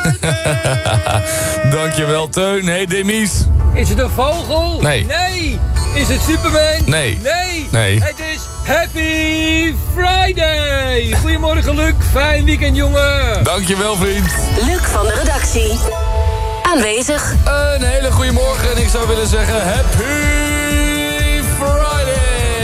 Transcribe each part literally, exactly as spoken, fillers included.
Dankjewel, Teun. Hey, Demies. Is het een vogel? Nee. Nee. Is het Superman? Nee. Nee. Nee. Het is Happy Friday. Goedemorgen, Luc. Fijn weekend, jongen. Dankjewel, vriend. Luc van de redactie. Aanwezig. Een hele goede morgen en ik zou willen zeggen Happy Friday.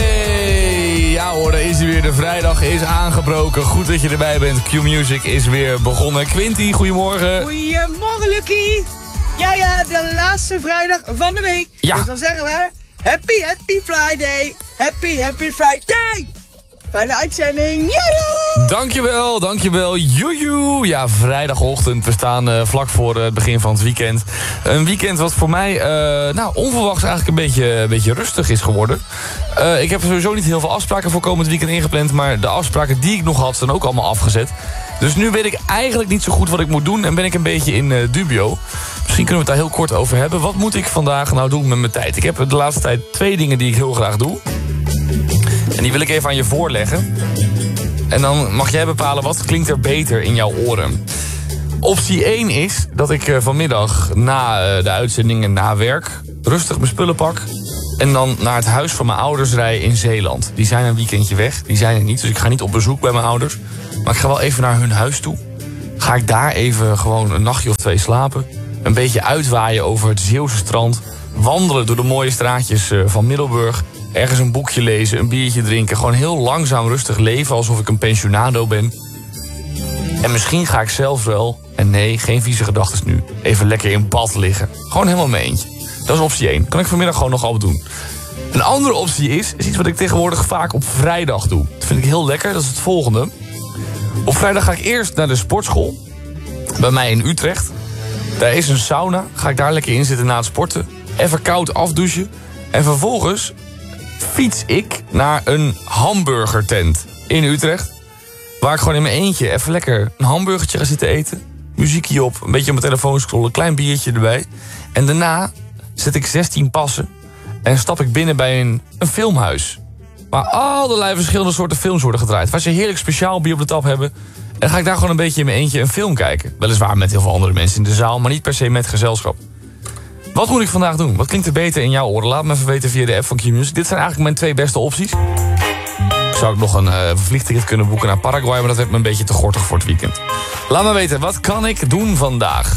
Ja hoor, daar is hij weer. De vrijdag is aangebroken. Goed dat je erbij bent. Q-Music is weer begonnen. Quinty, goedemorgen. Goedemorgen, Lucky. Ja, ja, de laatste vrijdag van de week. Ja. Dus dan zeggen we Happy, Happy Friday. Happy, Happy Friday. Fijne uitzending. Joejoe. Dankjewel, dankjewel. Joejoe. Ja, vrijdagochtend. We staan uh, vlak voor uh, het begin van het weekend. Een weekend wat voor mij, uh, nou, onverwachts eigenlijk een beetje, een beetje rustig is geworden. Uh, ik heb sowieso niet heel veel afspraken voor komend weekend ingepland, maar de afspraken die ik nog had zijn ook allemaal afgezet. Dus nu weet ik eigenlijk niet zo goed wat ik moet doen en ben ik een beetje in uh, dubio. Misschien kunnen we het daar heel kort over hebben. Wat moet ik vandaag nou doen met mijn tijd? Ik heb de laatste tijd twee dingen die ik heel graag doe. En die wil ik even aan je voorleggen. En dan mag jij bepalen wat klinkt er beter in jouw oren. Optie één is dat ik uh, vanmiddag na uh, de uitzending en na werk rustig mijn spullen pak. En dan naar het huis van mijn ouders rij in Zeeland. Die zijn een weekendje weg, die zijn er niet. Dus ik ga niet op bezoek bij mijn ouders. Maar ik ga wel even naar hun huis toe. Ga ik daar even gewoon een nachtje of twee slapen. Een beetje uitwaaien over het Zeeuwse strand. Wandelen door de mooie straatjes uh, van Middelburg. Ergens een boekje lezen, een biertje drinken. Gewoon heel langzaam rustig leven alsof ik een pensionado ben. En misschien ga ik zelfs wel, en nee, geen vieze gedachten nu, even lekker in bad liggen. Gewoon helemaal mee eentje. Dat is optie één. Kan ik vanmiddag gewoon nog al doen. Een andere optie is, is iets wat ik tegenwoordig vaak op vrijdag doe. Dat vind ik heel lekker, dat is het volgende. Op vrijdag ga ik eerst naar de sportschool. Bij mij in Utrecht. Daar is een sauna. Ga ik daar lekker in zitten na het sporten. Even koud afdouchen. En vervolgens fiets ik naar een hamburgertent in Utrecht. Waar ik gewoon in mijn eentje even lekker een hamburgertje ga zitten eten. Muziekje op, een beetje op mijn telefoon scrollen, een klein biertje erbij. En daarna zet ik zestien passen en stap ik binnen bij een, een filmhuis. Waar allerlei verschillende soorten films worden gedraaid. Waar ze heerlijk speciaal bier op de tap hebben. En dan ga ik daar gewoon een beetje in mijn eentje een film kijken. Weliswaar met heel veel andere mensen in de zaal, maar niet per se met gezelschap. Wat moet ik vandaag doen? Wat klinkt er beter in jouw oren? Laat me even weten via de app van Q-Music. Dit zijn eigenlijk mijn twee beste opties. Ik zou ook nog een uh, vliegticket kunnen boeken naar Paraguay, maar dat werd me een beetje te gortig voor het weekend. Laat me weten, wat kan ik doen vandaag?